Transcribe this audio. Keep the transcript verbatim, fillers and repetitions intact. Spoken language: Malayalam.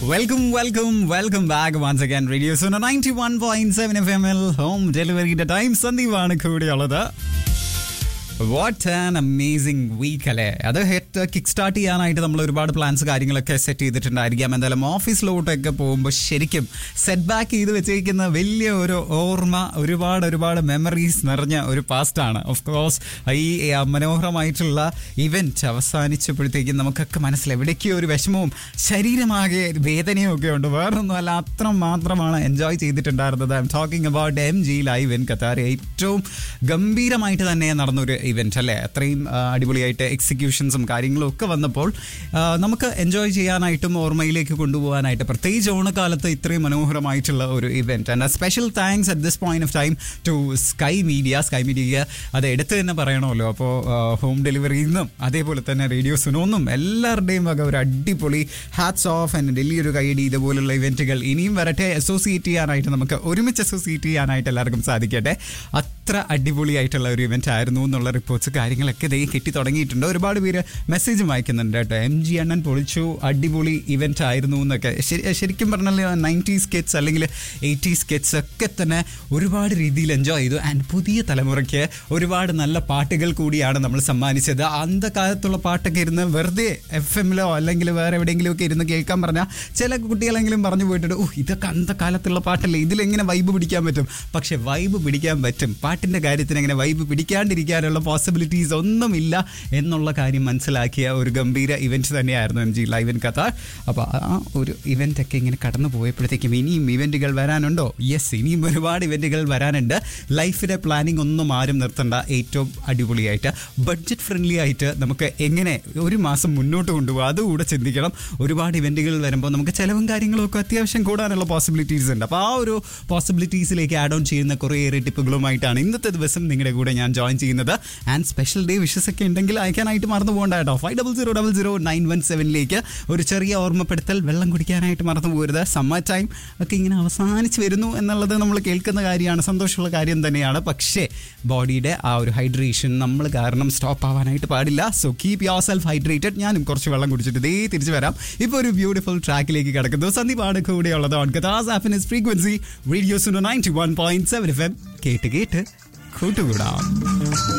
Welcome welcome welcome back once again radio സോണ ninety one point seven F M L home ഡെലിവറിയുടെ ടൈം സന്ദീപാണ് കൂടെയുള്ളത്. വാട്ട് ആൻ അമേസിംഗ് വീക്ക് അല്ലേ. അത് ഹെറ്റ് കിക്ക് സ്റ്റാർട്ട് ചെയ്യാനായിട്ട് നമ്മൾ ഒരുപാട് പ്ലാൻസ് കാര്യങ്ങളൊക്കെ സെറ്റ് ചെയ്തിട്ടുണ്ടായിരിക്കാം. എന്തായാലും ഓഫീസിലോട്ടൊക്കെ പോകുമ്പോൾ ശരിക്കും സെറ്റ് ബാക്ക് ചെയ്ത് വെച്ചിരിക്കുന്ന വലിയ ഒരു ഓർമ്മ, ഒരുപാട് ഒരുപാട് മെമ്മറീസ് നിറഞ്ഞ ഒരു പാസ്റ്റാണ്. ഓഫ് കോഴ്സ് ഈ മനോഹരമായിട്ടുള്ള ഇവന്റ് അവസാനിച്ചപ്പോഴത്തേക്കും നമുക്കൊക്കെ മനസ്സിൽ എവിടേക്കോ ഒരു വിഷമവും ശരീരമാകെ വേദനയും ഒക്കെ ഉണ്ട്. വേറൊന്നും അല്ല, അത്ര മാത്രമാണ് എൻജോയ് ചെയ്തിട്ടുണ്ടായിരുന്നത്. I am talking about M G live in Qatar. ഏറ്റവും ഗംഭീരമായിട്ട് തന്നെ നടന്നൊരു ഇവന്റ് അല്ലേ. അത്രയും അടിപൊളിയായിട്ട് എക്സിക്യൂഷൻസും കാര്യങ്ങളും ഒക്കെ വന്നപ്പോൾ നമുക്ക് എൻജോയ് ചെയ്യാനായിട്ടും ഓർമ്മയിലേക്ക് കൊണ്ടുപോകാനായിട്ട്, പ്രത്യേകിച്ച് ഓണക്കാലത്ത് ഇത്രയും മനോഹരമായിട്ടുള്ള ഒരു event. And special thanks at this point of time to sky media. Sky media അത് എടുത്ത് തന്നെ പറയണമല്ലോ. അപ്പോൾ ഹോം ഡെലിവറിയിൽ നിന്നും അതേപോലെ തന്നെ റേഡിയോ സുനോന്നും എല്ലാവരുടെയും വക ഒരു അടിപൊളി ഹാറ്റ്സ് ഓഫ് ആൻഡ് വലിയൊരു കൈയടി. ഇതുപോലുള്ള ഇവന്റുകൾ ഇനിയും വരട്ടെ, അസോസിയേറ്റ് ചെയ്യാനായിട്ട്, നമുക്ക് ഒരുമിച്ച് അസോസിയേറ്റ് ചെയ്യാനായിട്ട് എല്ലാവർക്കും സാധിക്കട്ടെ. അത്ര അടിപൊളിയായിട്ടുള്ള ഒരു ഇവന്റ് ആയിരുന്നു എന്നുള്ള റിപ്പോർട്ട്സ് കാര്യങ്ങളൊക്കെ ദേ കിട്ടി തുടങ്ങിയിട്ടുണ്ട്. ഒരുപാട് പേര് മെസ്സേജും അയക്കുന്നുണ്ട് കേട്ടോ. എം ജി അണ്ണൻ പൊളിച്ചു, അടിപൊളി ഇവന്റ് ആയിരുന്നു എന്നൊക്കെ. ശരിക്കും പറഞ്ഞാൽ നയൻറ്റീസ് കിഡ്സ് അല്ലെങ്കിൽ എയ്റ്റീസ് കിഡ്സ് ഒക്കെ തന്നെ ഒരുപാട് രീതിയിൽ എൻജോയ് ചെയ്തു. ആൻഡ് പുതിയ തലമുറയ്ക്ക് ഒരുപാട് നല്ല പാട്ടുകൾ കൂടിയാണ് നമ്മൾ സമ്മാനിച്ചത്. അന്ത കാലത്തുള്ള പാട്ടൊക്കെ ഇരുന്ന് വെറുതെ എഫ് എമ്മിലോ അല്ലെങ്കിൽ വേറെ എവിടെയെങ്കിലും ഒക്കെ ഇരുന്ന് കേൾക്കാൻ പറഞ്ഞാൽ ചില കുട്ടികളെങ്കിലും പറഞ്ഞു പോയിട്ടുണ്ട്, ഓ ഇതൊക്കെ അന്ത കാലത്തുള്ള പാട്ടല്ലേ, ഇതിലെങ്ങനെ വൈബ് പിടിക്കാൻ പറ്റും? പക്ഷെ വൈബ് പിടിക്കാൻ പറ്റും. പാട്ടിൻ്റെ കാര്യത്തിന് എങ്ങനെ വൈബ് പിടിക്കാണ്ടിരിക്കാനുള്ള പോസിബിലിറ്റീസ് ഒന്നുമില്ല എന്നുള്ള കാര്യം മനസ്സിലാക്കിയ ഒരു ഗംഭീര ഇവന്റ് തന്നെയായിരുന്നു M G live in Qatar. അപ്പോൾ ആ ഒരു ഇവന്റ് ഒക്കെ ഇങ്ങനെ കടന്നു പോയപ്പോഴത്തേക്കും ഇനിയും ഇവന്റുകൾ വരാനുണ്ടോ? യെസ്, ഇനിയും ഒരുപാട് ഇവന്റുകൾ വരാനുണ്ട്. ലൈഫിലെ പ്ലാനിങ് ഒന്നും ആരും നിർത്തണ്ട. ഏറ്റവും അടിപൊളിയായിട്ട് ബഡ്ജറ്റ് ഫ്രണ്ട്ലി ആയിട്ട് നമുക്ക് എങ്ങനെ ഒരു മാസം മുന്നോട്ട് കൊണ്ടുപോകും അതുകൂടെ ചിന്തിക്കണം. ഒരുപാട് ഇവന്റുകൾ വരുമ്പോൾ നമുക്ക് ചിലവും കാര്യങ്ങളും ഒക്കെ അത്യാവശ്യം കൂടാനുള്ള പോസിബിലിറ്റീസ് ഉണ്ട്. അപ്പോൾ ആ ഒരു പോസിബിലിറ്റീസിലേക്ക് ആഡ് ഓൺ ചെയ്യുന്ന കുറേയേറെ ടിപ്പുകളുമായിട്ടാണ് ഇന്നത്തെ ദിവസം നിങ്ങളുടെ കൂടെ ഞാൻ ജോയിൻ ചെയ്യുന്നത്. ആൻഡ് സ്പെഷ്യൽ ഡേ വിഷസ് ഒക്കെ ഉണ്ടെങ്കിൽ അയക്കാനായിട്ട് മറന്നു പോകണ്ട കേട്ടോ. Five double zero double zero nine one സെവനിലേക്ക് ഒരു ചെറിയ ഓർമ്മപ്പെടുത്തൽ. വെള്ളം കുടിക്കാനായിട്ട് മറന്നു പോകരുത്. സമ്മർ ടൈം ഒക്കെ ഇങ്ങനെ അവസാനിച്ച് വരുന്നു എന്നുള്ളത് നമ്മൾ കേൾക്കുന്ന കാര്യമാണ്, സന്തോഷമുള്ള കാര്യം തന്നെയാണ്. പക്ഷേ ബോഡിയുടെ ആ ഒരു ഹൈഡ്രേഷൻ നമ്മൾ കാരണം സ്റ്റോപ്പ് ആവാനായിട്ട് പാടില്ല. So keep your self hydrated. ഞാനും കുറച്ച് വെള്ളം കുടിച്ചിട്ട് ഇതേ തിരിച്ചു വരാം. ഇപ്പോൾ ഒരു ബ്യൂട്ടിഫുൾ ട്രാക്കിലേക്ക് കിടക്കുന്നു. സന്ദീപാണ് കൂടെയുള്ളത് on Qatar's happiness frequency radio Suno ninety one point seven F M. കേട്ട് കേട്ട് കൂട്ടുകൂടാം.